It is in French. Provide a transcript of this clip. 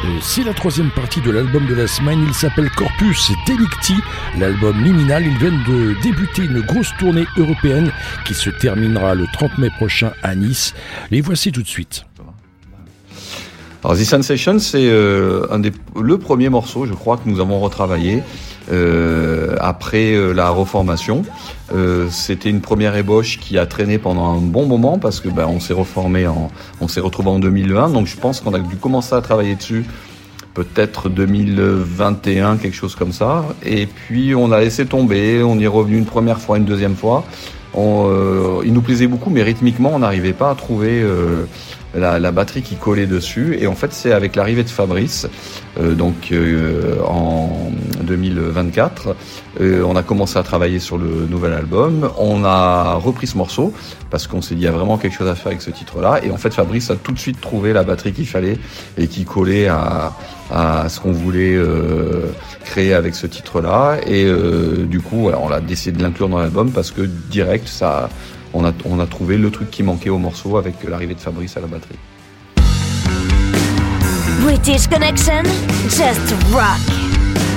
C'est la troisième partie de l'album de la semaine, il s'appelle Corpus Delicti, l'album liminal. Ils viennent de débuter une grosse tournée européenne qui se terminera le 30 mai prochain à Nice. Les voici tout de suite. Alors The Sensation, c'est le premier morceau, je crois, que nous avons retravaillé après la reformation. C'était une première ébauche qui a traîné pendant un bon moment parce que on s'est reformé, on s'est retrouvé en 2020. Donc je pense qu'on a dû commencer à travailler dessus peut-être 2021, quelque chose comme ça. Et puis on a laissé tomber, on y est revenu une première fois, une deuxième fois. Il nous plaisait beaucoup, mais rythmiquement, on n'arrivait pas à trouver la batterie qui collait dessus. Et en fait, c'est avec l'arrivée de Fabrice, en 2024, on a commencé à travailler sur le nouvel album. On a repris ce morceau parce qu'on s'est dit il y a vraiment quelque chose à faire avec ce titre-là. Et en fait, Fabrice a tout de suite trouvé la batterie qu'il fallait et qui collait à ce qu'on voulait créer avec ce titre-là. Et du coup, on a décidé de l'inclure dans l'album parce que direct, on a trouvé le truc qui manquait au morceau avec l'arrivée de Fabrice à la batterie. British Connection, just rock.